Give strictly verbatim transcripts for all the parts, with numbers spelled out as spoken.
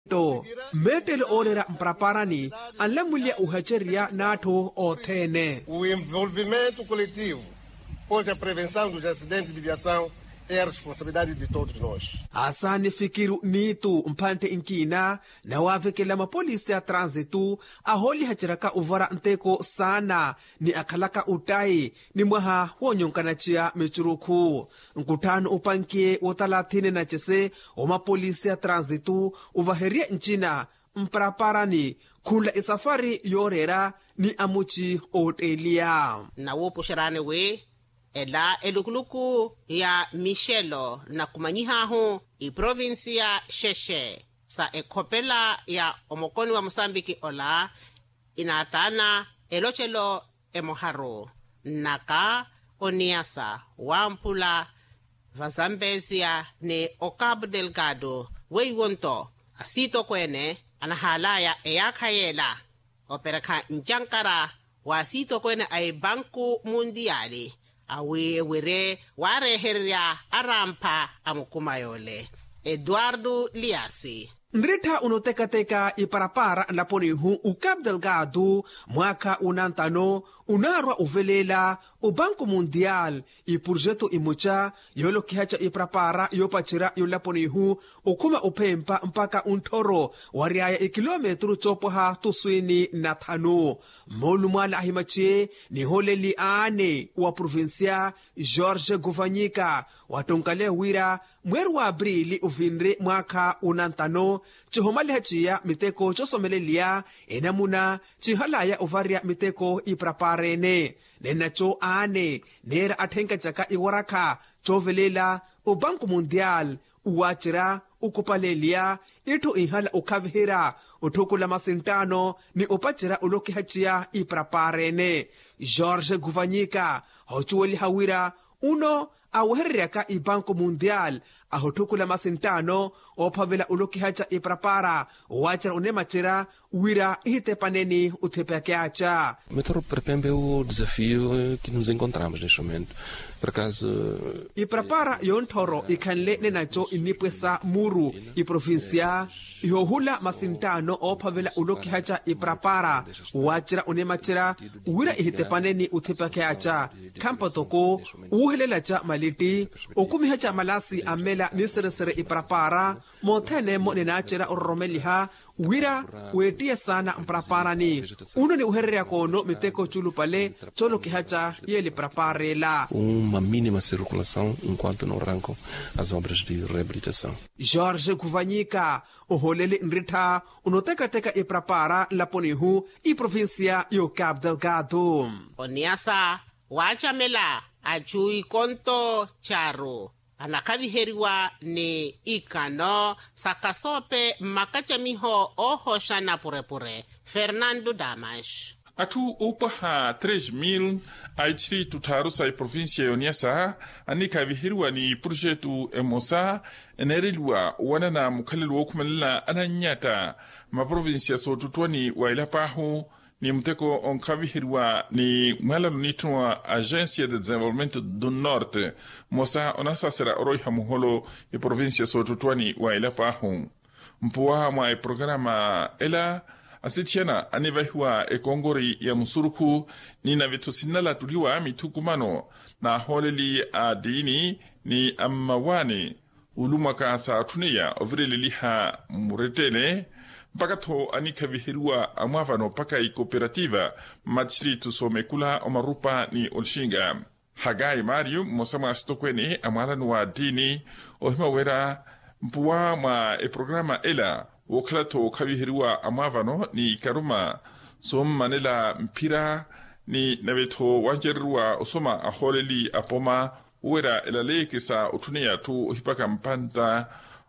to metele olera mpraparani anlamulia uhacheria nato othene. O envolvimento coletivo contra a prevenção dos acidentes de viação é a responsabilidade de todos nós. Asani fikiru nitu mpante inkina na wavekela mapolisi ya transitu aholi hachiraka uvara nteko sana ni akalaka utai ni mwaha wonyonkana chia mechuruku. Nkutano upankie wotalathine na chese o mapolisi ya transitu uvaheria nchina mpraparani kula isafari yorera ni amuchi otelia. Na wopo sharane we ela elukuluku ya Michelo na kumanyihahu i provincia Sheshe sa ekopela ya omokoni wa Mosambiki ola inatana elochelo emoharo naka oniasa wampula vazambezia ne o Cabo Delgado weiwonto asito kwene anahalaya eyakayela operaka njankara wasito kwene ay Banku Mundiali awe were wareheria arampa amukumayole. Eduardo Liasi. Nrita unotekateka iparapara laponihu u Cabo Delgado mwaka unantano unarwa uvelela u Banku Mundial i projeto imucha yolo kihacha iparapara yopachira yolaponihu ukuma upempa mpaka untoro wariaya ikilometru chopoha tuswini na thano. Molu mwala ahimache ni holeli ane wa provincia Jorge Guvanyika watonkale wira mweru wa Aprili uvinre mwaka unantano chihomali hachia miteko chosomelelia enamuna chihalaya uvaria miteko ipraparene nenacho ane nera athenka chaka iwaraka chovelela u Banku Mundial uwachira ukupalelia itu ihala ukavihira uthukula masintano ni upachira uloki hachia ipraparene. Jorge Guvanyika hochuweli hawira uno awehereka i Banku Mundial ahothukula masintano ophavela uloki hacha iprapara wachira unemachira wira ihitepaneni uthepeakeacha. Metro Prepembe é o desafio que nos encontramos neste momento. Por acaso iprapara yonthoro ikhanle nenacho inipwesa muru i provincia ihohula masintano ophavela uloki hacha iprapara wachira unemachira wira ihitepaneni uthepeakeacha khampatoko uhelelacha maliti okumihacha malasi amela niseresere iprapara mothene mo nenachira uromeliha wira wetia sana mpraparani uno ni uhererea kono miteko chulupale cholo kihacha yeli praparela uma mínima circulação enquanto não arrancam as obras de reabilitação. Jorge Guvanyika oholele nrita unotekateka iprapara laponihu i provincia yo Cabo Delgado. Oniasa wachamela achui konto charo anakaviheriwa ni ikano sakasope makachamiho ohosha na purepure. Fernando Damas. Atu upaha três mil a distrito tarusa e província Oniasa anika vihirwa ni projeto emosa enerilwa wanana mukhalilwa kumalila ananyata ma província sotutwani wa ilapahu ni mteko onkavihirwa ni mwala nitwa Agência de Desenvolvimento do Norte mosa onasa sera oroi hamuholo e província sotutwani wa ilapahu mpuwa mwa e programa ela asitiana anivahiwa e kongori ya musuruku ni na vitosinala tuliwa mitukumano na holeli adini ni amawani ulumaka sa tunia ovireliliha muretele mpaka to anika vihirua amwavano paka i kooperativa matritu somekula omarupa ni olshinga Hagai Mario mosama stokweni amwalanu wa dini ohima wera mpuwa mwa e programa ela woklato kavihirua amavano ni karuma som manela mpira ni naveto wanjerua osoma aholeli apoma wera elaleke sa utunia tu hipaka mpanta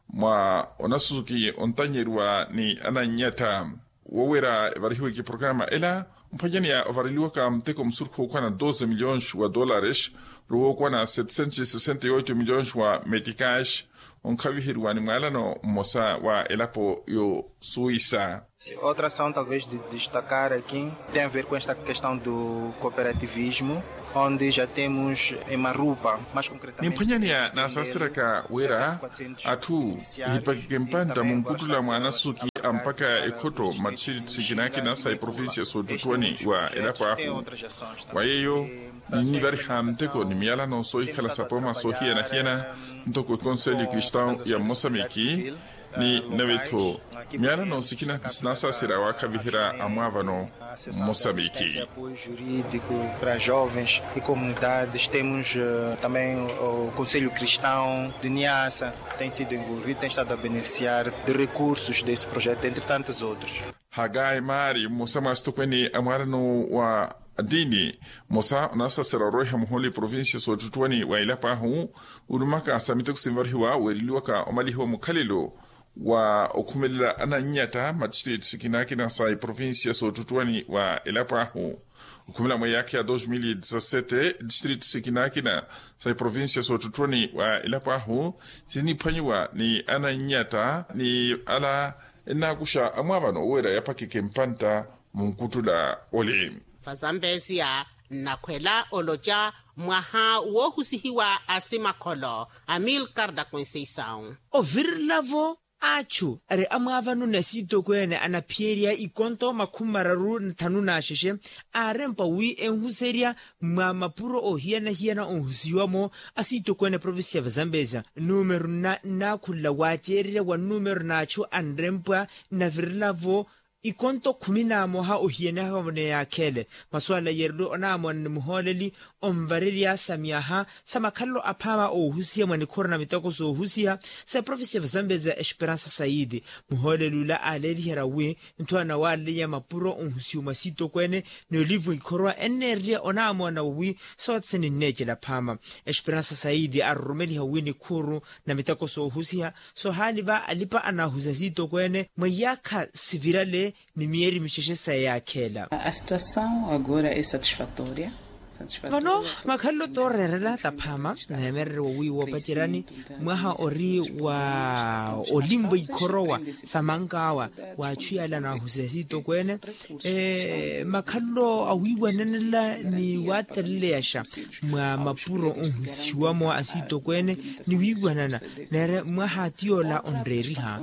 mwa onasuzuki ontanyerua ni ananyata wawera varihiwe ki programa ela mpanyani ya variliwa ka mteko msurko kwa na doze milhões wa dólares ruo kwa na setecentos e sessenta e oito milhões wa meticais onkavihirua ni mwalano mosa wa elapo yo Suíça. Outra ação talvez de destacar aqui tem a ver com esta questão do cooperativismo, onde já temos em Marupa, mais concretamente. Nimpanyania na sasiraka wera atu hipakikempanda mungutula mwanasuki ampaka ekoto machiri tsikinaki na sai provinsia so tutuani wa elapahu wa yeyo ni vari hamteko ni miala no so ikala sapoma so hiena hiena ntoko Conselho Cristão ya Moçambique ni naveto miala no sikina nasa sirawa kabihira amavano Moçambique. Apoio jurídico para jovens e comunidades. Temos uh, também o Conselho Cristão de Niassa, tem sido envolvido, tem estado a beneficiar de recursos desse projeto, entre tantos outros. Hagai Mari, Moça Mastokweni, Amarano wa Dini, Moça, nasa seraroi hamuholi província so tutuani wa ilapahu, urumaka samito kusimvarhiwa, weriluaka omalihiwa mukalilo. wa okumelela ananyata machiri tsikinaki na sai província so tutuani wa elapahu okumela mwe yake ya dois mil e dezessete distrito tsikinaki na sai província so tutuani wa elapahu tini panywa ni ananyata ni ala enakusha amwabano wera yapakike mpanta munkutula ole Vazambezia nakwela oloja mwaha wohusihiwa asimakolo Amilcar da Conceição. Ovirlavo achu are amavanu nasito kwene anapieria ikonto makumararu ntanu na sheshe arempa wi enhuseria mama puro ohiana hiana onhusiwamo asito kwene provinsia Zambezia numero na na kula wacheria wa numero nacho andrempa na virlavo ikonto kumina moha ohiene havone ya kele maswala yerdo onamo muholeli omvareria samiaha samakallo apama ohusia mwani korona mitoko so ohusia sa provinsia Zambezia Esperança Saidi muholelu la aleli herawe ntwana wale ya mapuro onhusio masito kwene no livu ikorwa eneria onamo na wi sotseni neje la pama Esperança Saidi arromeli hawini kuru na mitoko so ohusia so haliva alipa anahuzasito kwene mwayaka sivirale ni mieri misheshesa ya kela. A situação agora é satisfatória. Vano makhallo torerela tapama na emerre wi wa pachirani mwaha ori wa olimbo ikorowa samankawa wa chuyala na husesito kwene eh makhallo awiwa nenela ni watelesha mwa mapuro onhusiwa mo asito kwene ni wiwa nana nere mwaha tiola onreri ha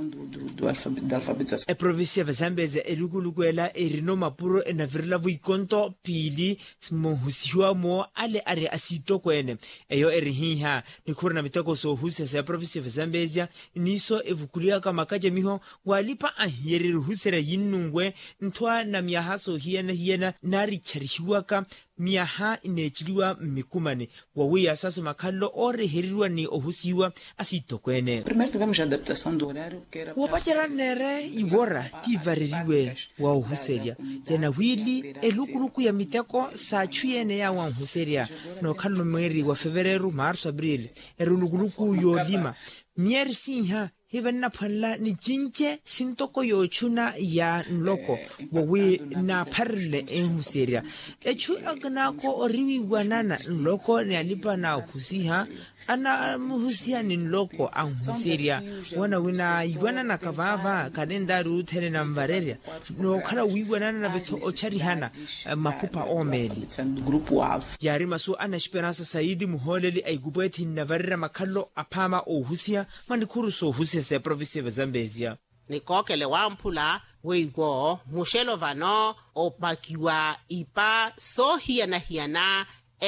e provinsia Zambezia elukulukwela erino mapuro enavirla vuikonto pili mohusiwa mo ale are asito kwene eyo erihiha nikhurina mitako so husese ya provinsia Zambezia niso evukulia kama kaje miho walipa ahiyeri husere yinnungwe ntwa na miahaso hiena hiena nari charihiwaka miaha inechiliwa mikumane wawi asasa makalo ore herirwa ni ohusiwa asito kwene. Primeiro tivemos a adaptação do horário que era wapachara nere igora tivaririwe wa ohuseria jana wili elukuluku ya miteko sa chuyene ya wa ohuseria no kalo mweri wa fevereru marso abril erulukuluku yo lima mier sinha hivenna phalla ni jinche sintoko yo chuna ya nloko wawi na parle enhuseria echu agnako oriwi wanana nloko ni alipa na kusiha ana muhusia ni nloko anhuseria wana wina iwana na kavava kalendaru tele na mvareria no kala wiwana na veto ocharihana makupa omeli grupo alfa yari maso ana Esperança Saidi muholeli ay gubeti na varra makallo apama ohusia manikuru so husia se provinsia Zambezia nikokele wampula weigo mushelo vano opakiwa ipa so hiana hiana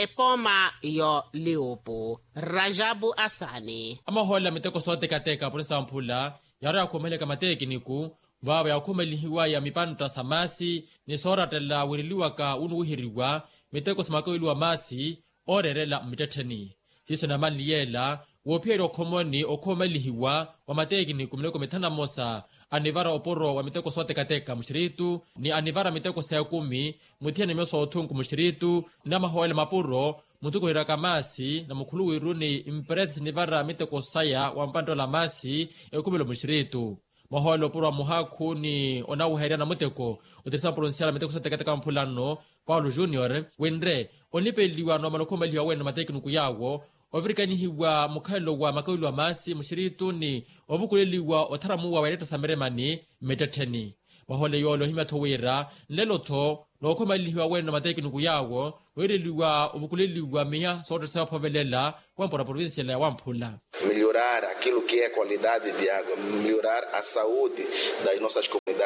epoma yo leopo Rajabu Asani amahola miteko sote kateka por sampula yara komele kama tekniku vava ya komeli hiwa ya mipano tasamasi ni sora tela wiriliwa ka unuhiriwa miteko samako ilwa masi orerela miteteni siso na manliela wopiero komoni okomeli hiwa wa matekniku mleko metana mosa anivara oporo wa miteko sote kateka mshiritu ni anivara miteko sa kumi mutiani meso otungu mshiritu na mahoele mapuro mutuko hiraka masi na mukulu wiruni impress nivara miteko saya wa mpando la masi ekumelo mshiritu mahoele oporo wa muhaku ni onawu haira na muteko utirisa provincial miteko sote kateka mpulano Paulo Junior wendre onipe liwa no manokomeli wa wenu matekniku yawo Ovrikani hiwa mukalo wa makawili wa masi mshiritu ni ovukuleliwa otaramu wa waireta sameremani meteteni. Mahole yolo hima towera leloto no komaliwa wenu matekniku yawo wireliwa ovukuleliwa miya sote sawa pavelela wampora provincia la wampula. Melhorar aquilo que é a qualidade de água, melhorar a saúde das nossas comunidades.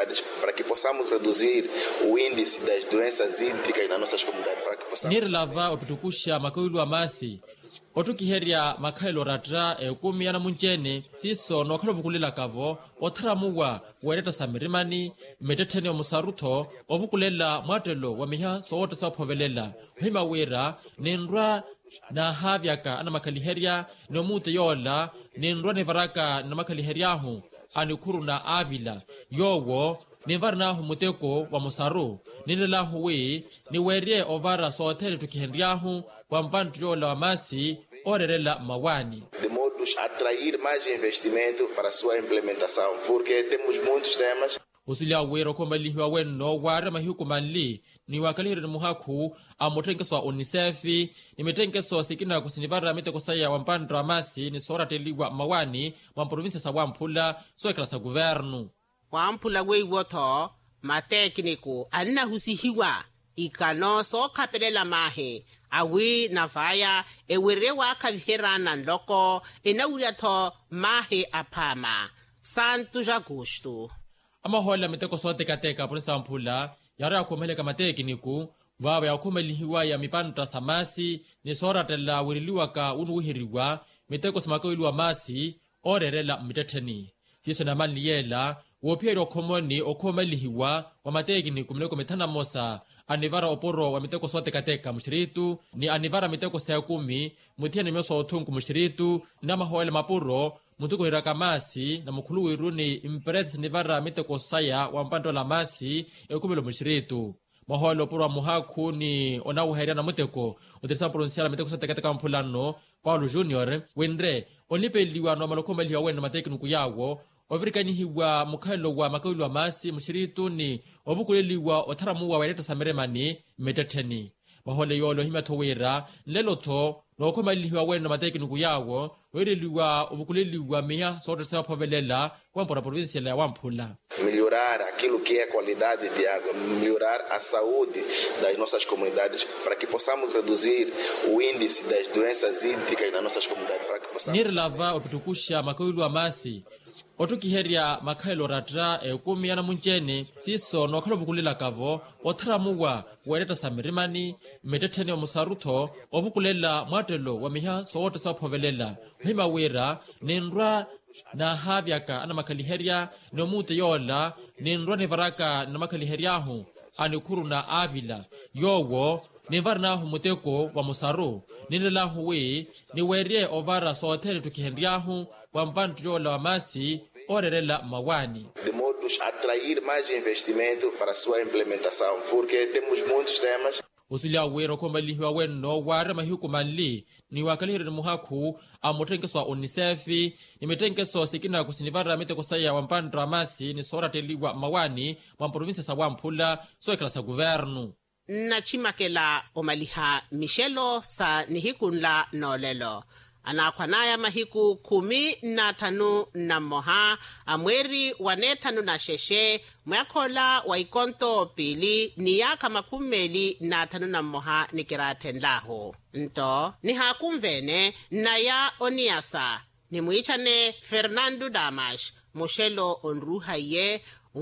comunidades para que possamos reduzir o índice das doenças hídricas nas nossas comunidades, para que possamos nirlava opitukusha makawilo amasi otukiheria makhailo ratra ekumi yana munjene siso nokhalovukulela kavo otharamuwa wereta samirimani metethene omusarutho ovukulela mwatelo wa miha sowote saphovelela hima wera ninrwa na havyaka ana makhaliheria nomute yola ninrwa nevaraka na makhaliheryahu anikhuru na avila yowo nivarnahu muteko wa musaru ninelahu we niwerie ovara sothele tukihenryahu wa mpantu yola wa masi orerela mawani de modos a atrair mais investimento para sua implementação, porque temos muitos temas. usilia wero kombalihiwa wenno ware mahiku manli ni wakalihiri ni muhaku amotenkeso wa unisefi ni metenkeso sikina kusinivara mite kusaya wa mpandra masi ni sora teliwa mawani wa provinsi sa wampula so ekla sa guvernu wampula wei woto matekniku anna husihiwa ikano so kapelela mahe awi na vaya ewerewa kaviherana loko enauliato mahe apama Santos Augusto amahola miteko sote kateka por sampula yara akomeleka matekniku vava yakomelihiwa ya mipanta samasi ni sora tela wiriliwa ka unuhiriwa miteko samakoilwa masi orerela mitetheni siso na maliyela wophero okhomoni okhomelihiwa wa matekniku mleko methana mosa anivara oporo wa miteko sote kateka mshiritu ni anivara miteko sa kumi muthiane meso othunku mshiritu na mahoela mapuro mutuko iraka masi na mukhulu wiruni impress nivara miteko saya wa mpando la masi ekumelo mshiritu maholo pura muhaku ni onawu haira na muteko utrisa pronunciar miteko sote kateka mpulano Paulo Junior wenre onipeliwa no malokomeliwa wena matekniku yawo ovirikanihiwa mukhalo wa makawilo wa masi mshiritu ni ovukuleliwa otharamuwa wereta sameremani metetheni mahole yolo himathowera lelotho nokhomalihiwa wena matekniku yawo wereliwa ovukuleliwa miya sote sa phovelela wampora província ya Wampula melhorar aquilo que é a qualidade de água, melhorar a saúde das nossas comunidades para que possamos reduzir o índice das doenças hídricas nas nossas comunidades, para que possamos nirlava opitukusha makawilo wa masi otukiheria makhailo ratra ekumi yana munjene siso nokhalovukulela kavo otharamuwa wereta samirimani metethene omusarutho ovukulela mwatelo wa miha sowote saphovelela hima wera ninrwa na havyaka ana makhaliheria nomute yola ninrwa nevaraka na makhaliheryahu anikhuru na avila yowo nivarnahu muteko wa musaru ninelahu we niwerie ovara sothele tukihenryahu wa mpantu yola wa masi orerela mawani de modos a atrair mais investimento para sua implementação, porque temos muitos temas. usilia wero kombalihiwa wenno ware mahiku manli ni wakalihiri ni muhaku amotenkeso wa unisefi ni metenkeso sikina kusinivara miteko saya wa mpandra masi ni sora teliwa mawani wa provinsi sa Wampula so ekla sa guvernu na chimakela omaliha Michelo sa nihikunla nolelo anakwanaya mahiku kumi na tanu na moha amweri wane tanu na sheshe mwakola wa ikonto pili ni yaka makumeli na tanu na moha nikiratenlaho nto ni hakumvene na ya oniasa ni muichane Fernando Damas Moshelo onruhaye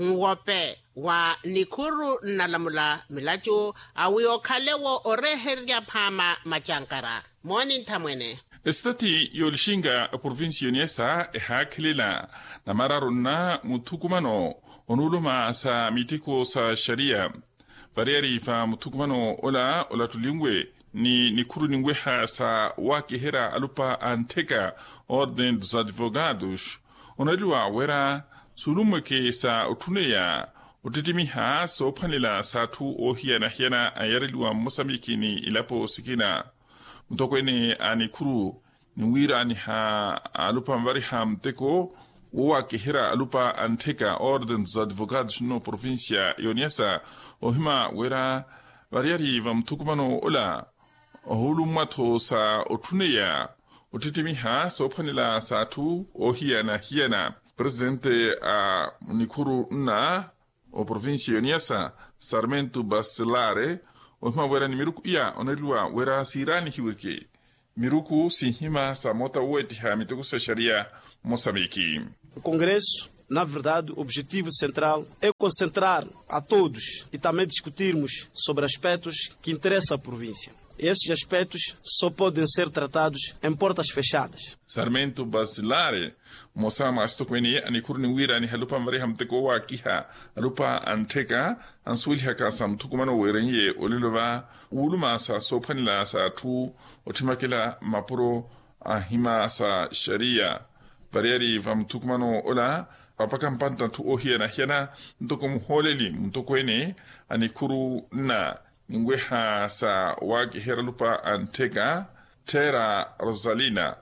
Nwope wa nikuru nalamula milacho awiokalewo oreheria pama machankara mwani ntamwene estati yolishinga provinsi yoniesa ehakilila na mararuna mutukumano onuluma sa mitiko sa sharia bariari fa mutukumano ola ola tulingwe ni nikuru ningweha sa wakihera alupa anteka ordem dos advogados onaliwa wera sulumweke sa utuneya utitimiha so panela sa tu ohiana hiana ayariliwa Mosambiki ni ilapo sikina mtokwene anikuru niwira ani ha alupa mbari ha mteko uwa kehera alupa anteka ordem dos advogados no provincia yoniasa ohima wera variari va mtukumano ola ohulu mato sa otuneya utitimiha so panela sa tu ohiana hiana presidente a nikuru na o provincia yoniasa Sarmento Bacelare ohima wera ni miruku iya onelua wera sirani hiweke miruku sihima sa mota uetiha mitoko sa sharia Mosambiki. O Congresso Na verdade, o objetivo central é concentrar a todos e também discutirmos sobre aspectos que interessam a província. Esses aspectos só podem ser tratados em portas fechadas. Sarmento Basilare, Mosama Stokweni, Anikurni Wira, Ani Halupa Mariham Tekowa Kiha, Alupa Anteka, Answilhaka Sam Tukumano Werenye, Olilova, Uluma sa Sopanila sa Tu, Otimakila Mapuro, Ahima sa Sharia, Variari Vam Tukumano Ola, Papakam Panta tu Ohiana Hiana, Ntokum Holeli, Mtokwene, Anikuru Na. Ngweha sa waki heralupa Anteka Tera Rosalina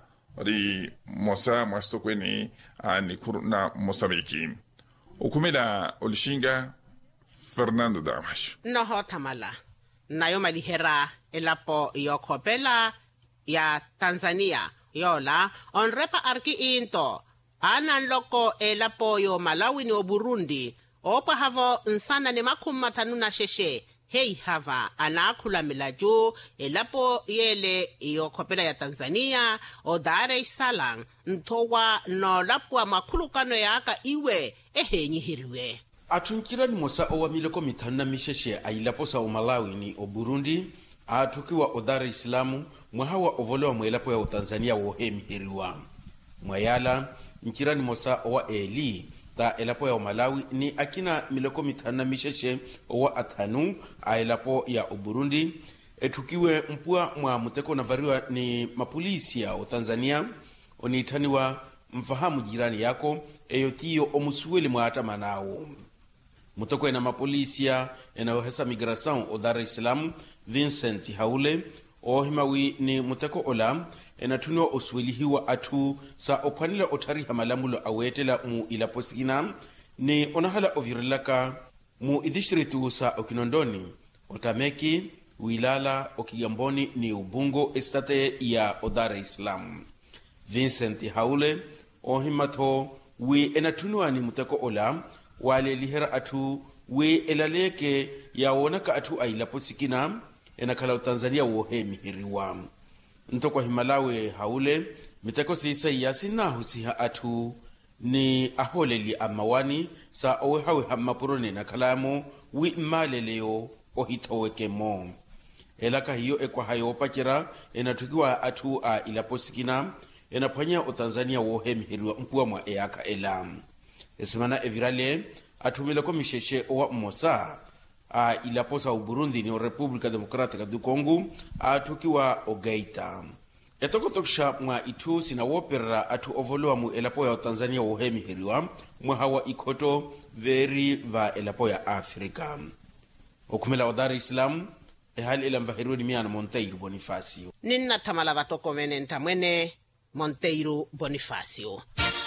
ri Mosa Mastokweni ani kuruna Mosambiki. Ukumela Olishinga Fernando Damash. Noho tamala. Nayo malihera elapo yokopela ya Tanzania. Yola onrepa arki into. Anan loko elapo yo Malawi ni o Burundi. Opa havo nsana ni makuma tanuna sheshe. Hei hava anakula milaju elapo yele iyo kopela ya Tanzania o Dar es Salaam ntowa no lapwa makulukano yaka iwe ehe nyihiriwe. Atunkira ni mosa owa mileko mitanu na misheshe ailaposa o Malawi ni o Burundi atukiwa o Dar es Salaam mwahawa ovolewa mwelapo ya o Tanzania wohe mihiriwa. Mwayala nkira ni mosa owa Eli ta elapo ya Malawi ni akina mileko mitanu na misheshe owa atanu a elapo ya o Burundi etukiwe mpua mwa muteko na variwa ni mapolisi ya o Tanzania onitaniwa mfahamu jirani yako eyotiyo omusuweli mwa ata manao muteko na mapolisi ya enayohesa migration o Dar es Salaam Vincent Haule o himawi ni muteko ola enatuno oswelihiwa atu sa opanila otariha malamulo awetela mu ilaposigina ni onahala ovirilaka mu idishiritu sa Okinondoni, Otameki, Wilala, Okigamboni ni Ubungo estate ya Dar es Salaam. Vincent Haule ohimato we enatunwa ni muteko ola wale lihera atu we elaleke ya wonaka atu ailaposigina enakala Tanzania wohe mihiriwa. Ntoko Himalawe Haule miteko sisa yasina husiha atu ni aholeli amawani sa owe hawe hamapurone na kalamu wi maleleo ohitowekemo. Elaka hiyo ekwa hayo opachira enatukiwa atu a ilaposikina enapanya o Tanzania wohe mihiriwa mpuwa mwa eaka elam. Esimana evirale atumileko misheshe owa Mosa a ilaposa u Burundi ni o Republika Demokratika du Kongo atukiwa o Geita. Etoko toksha mwa itu sina wopera atu ovoloa mu elapo ya Tanzania wohemi heriwa mwa hawa ikoto veri va elapo ya Afrika. Okumela o Dar es Salaam e hali ila mvahiru ni miana Monteiro Bonifacio. Nina tamala vatoko venenta mwene Monteiro Bonifacio.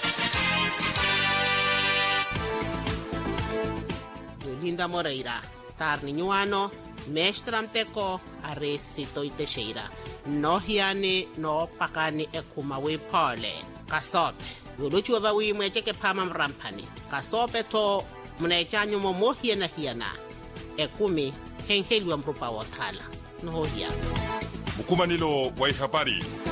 Linda Moreira. Tarniñuano, mestra mteko, aresito itesheira. No hiani, no pakani ekumawi pole. Kasope. Yuluchu wawi mwecheke pama mrampani. Kasope to mnechanyo momohia na hiana. Ekumi, hengeli wa mrupa wathala. No hiya. Mukumanilo wa habari.